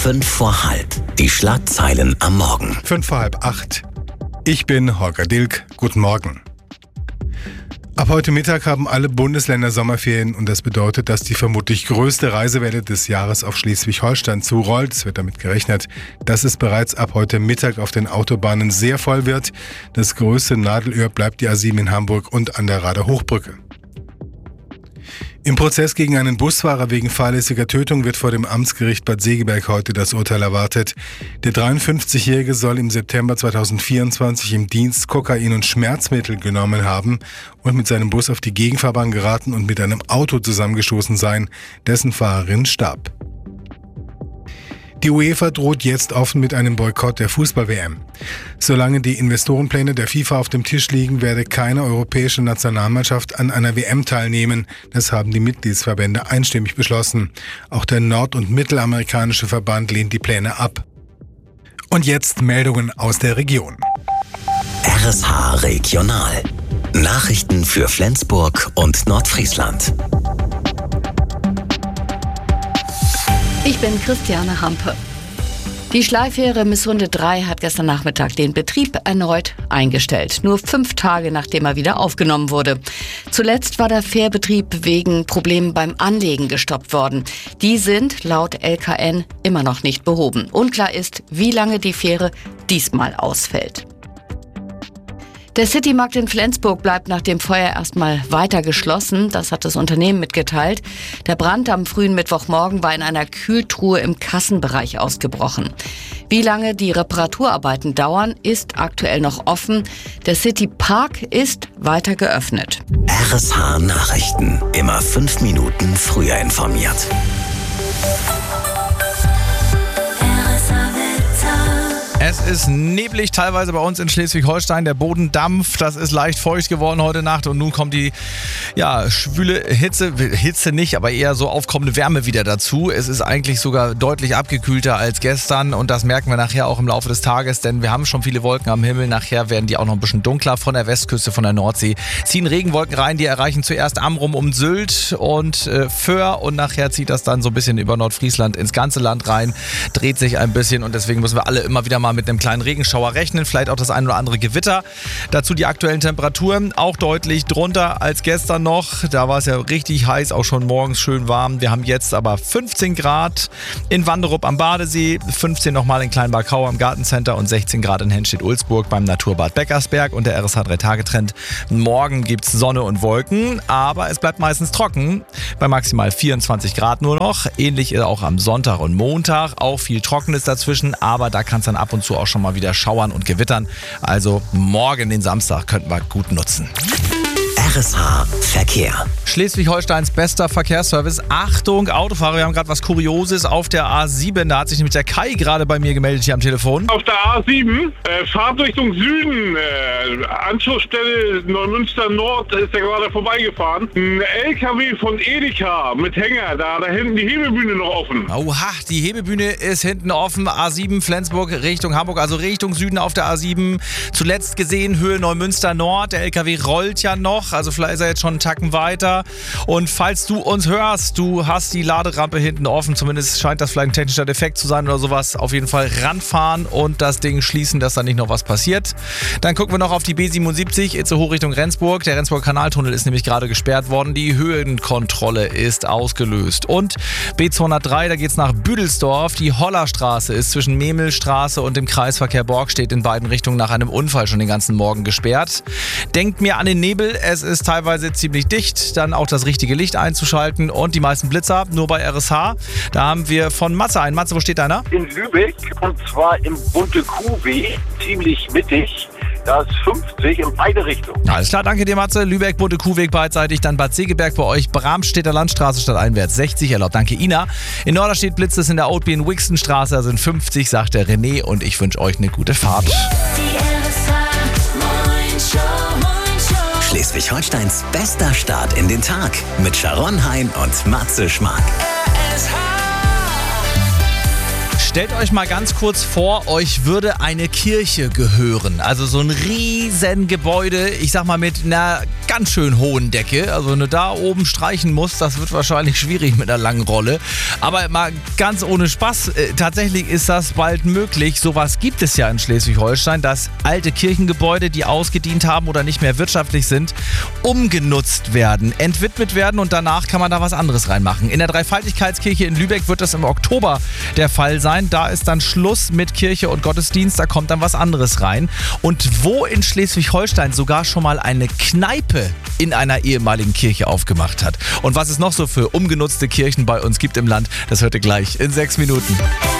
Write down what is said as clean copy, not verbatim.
5 vor halb. Die Schlagzeilen am Morgen. 7:55. Ich bin Holger Dilk. Guten Morgen. Ab heute Mittag haben alle Bundesländer Sommerferien und das bedeutet, dass die vermutlich größte Reisewelle des Jahres auf Schleswig-Holstein zurollt. Es wird damit gerechnet, dass es bereits ab heute Mittag auf den Autobahnen sehr voll wird. Das größte Nadelöhr bleibt die A7 in Hamburg und an der Rader Hochbrücke. Im Prozess gegen einen Busfahrer wegen fahrlässiger Tötung wird vor dem Amtsgericht Bad Segeberg heute das Urteil erwartet. Der 53-Jährige soll im September 2024 im Dienst Kokain und Schmerzmittel genommen haben und mit seinem Bus auf die Gegenfahrbahn geraten und mit einem Auto zusammengestoßen sein. Dessen Fahrerin starb. Die UEFA droht jetzt offen mit einem Boykott der Fußball-WM. Solange die Investorenpläne der FIFA auf dem Tisch liegen, werde keine europäische Nationalmannschaft an einer WM teilnehmen. Das haben die Mitgliedsverbände einstimmig beschlossen. Auch der nord- und mittelamerikanische Verband lehnt die Pläne ab. Und jetzt Meldungen aus der Region. RSH Regional. Nachrichten für Flensburg und Nordfriesland. Ich bin Christiane Hampe. Die Schleifähre Missunde 3 hat gestern Nachmittag den Betrieb erneut eingestellt. Nur 5 Tage, nachdem er wieder aufgenommen wurde. Zuletzt war der Fährbetrieb wegen Problemen beim Anlegen gestoppt worden. Die sind laut LKN immer noch nicht behoben. Unklar ist, wie lange die Fähre diesmal ausfällt. Der Citymarkt in Flensburg bleibt nach dem Feuer erstmal weiter geschlossen. Das hat das Unternehmen mitgeteilt. Der Brand am frühen Mittwochmorgen war in einer Kühltruhe im Kassenbereich ausgebrochen. Wie lange die Reparaturarbeiten dauern, ist aktuell noch offen. Der City Park ist weiter geöffnet. RSH Nachrichten. Immer 5 Minuten früher informiert. Es ist neblig teilweise bei uns in Schleswig-Holstein. Der Boden dampft, das ist leicht feucht geworden heute Nacht und nun kommt die schwüle Hitze nicht, aber eher so aufkommende Wärme wieder dazu. Es ist eigentlich sogar deutlich abgekühlter als gestern und das merken wir nachher auch im Laufe des Tages, denn wir haben schon viele Wolken am Himmel. Nachher werden die auch noch ein bisschen dunkler von der Westküste, von der Nordsee. Ziehen Regenwolken rein, die erreichen zuerst Amrum um Sylt und Föhr und nachher zieht das dann so ein bisschen über Nordfriesland ins ganze Land rein, dreht sich ein bisschen und deswegen müssen wir alle immer wieder mal mit einem kleinen Regenschauer rechnen, vielleicht auch das ein oder andere Gewitter. Dazu die aktuellen Temperaturen, auch deutlich drunter als gestern noch. Da war es ja richtig heiß, auch schon morgens schön warm. Wir haben jetzt aber 15 Grad in Wanderup am Badesee, 15 nochmal in Kleinbarkau am Gartencenter und 16 Grad in Henstedt-Ulzburg beim Naturbad Beckersberg und der RSH 3-Tage-Trend. Morgen gibt es Sonne und Wolken, aber es bleibt meistens trocken, bei maximal 24 Grad nur noch. Ähnlich ist auch am Sonntag und Montag, auch viel Trockenes dazwischen, aber da kann es dann ab und zu auch schon mal wieder schauern und gewittern. Also morgen, den Samstag, könnten wir gut nutzen. RSH Verkehr. Schleswig-Holsteins bester Verkehrsservice. Achtung, Autofahrer, wir haben gerade was Kurioses auf der A7. Da hat sich nämlich der Kai gerade bei mir gemeldet hier am Telefon. Auf der A7, Fahrtrichtung Süden, Anschlussstelle Neumünster Nord, ist er gerade vorbeigefahren. Ein LKW von Edeka mit Hänger, da hinten die Hebebühne noch offen. Oha, die Hebebühne ist hinten offen. A7 Flensburg Richtung Hamburg, also Richtung Süden auf der A7. Zuletzt gesehen Höhe Neumünster Nord. Der LKW rollt ja noch, also vielleicht ist er jetzt schon einen Tacken weiter. Und falls du uns hörst, du hast die Laderampe hinten offen, zumindest scheint das vielleicht ein technischer Defekt zu sein oder sowas, auf jeden Fall ranfahren und das Ding schließen, dass da nicht noch was passiert. Dann gucken wir noch auf die B77, Itzehoe Richtung Rendsburg. Der Rendsburger Kanaltunnel ist nämlich gerade gesperrt worden. Die Höhenkontrolle ist ausgelöst. Und B203, da geht's nach Büdelsdorf. Die Hollerstraße ist zwischen Memelstraße und dem Kreisverkehr Borgstedt in beiden Richtungen nach einem Unfall schon den ganzen Morgen gesperrt. Denkt mir an den Nebel, es ist teilweise ziemlich dicht, dann auch das richtige Licht einzuschalten und die meisten Blitzer nur bei RSH. Da haben wir von Matze einen. Matze, wo steht deiner? In Lübeck und zwar im Bunte Kuhweg, ziemlich mittig. Da ist 50 in beide Richtungen. Alles klar, danke dir Matze. Lübeck, Bunte Kuhweg beidseitig, dann Bad Segeberg bei euch, Bramstedter Landstraße stadteinwärts 60 erlaubt. Danke Ina. In Norderstedt blitzt es in der Outbean-Wixenstraße, da sind 50, sagt der René und ich wünsche euch eine gute Fahrt. Schleswig-Holsteins bester Start in den Tag mit Sharon Hein und Matze Schmark. Stellt euch mal ganz kurz vor, euch würde eine Kirche gehören. Also so ein riesen Gebäude, ich sag mal mit einer ganz schön hohen Decke. Also wenn du da oben streichen musst, das wird wahrscheinlich schwierig mit einer langen Rolle. Aber mal ganz ohne Spaß, tatsächlich ist das bald möglich. Sowas gibt es ja in Schleswig-Holstein, dass alte Kirchengebäude, die ausgedient haben oder nicht mehr wirtschaftlich sind, umgenutzt werden, entwidmet werden und danach kann man da was anderes reinmachen. In der Dreifaltigkeitskirche in Lübeck wird das im Oktober der Fall sein. Da ist dann Schluss mit Kirche und Gottesdienst, da kommt dann was anderes rein. Und wo in Schleswig-Holstein sogar schon mal eine Kneipe in einer ehemaligen Kirche aufgemacht hat. Und was es noch so für umgenutzte Kirchen bei uns gibt im Land, das hört ihr gleich in 6 Minuten.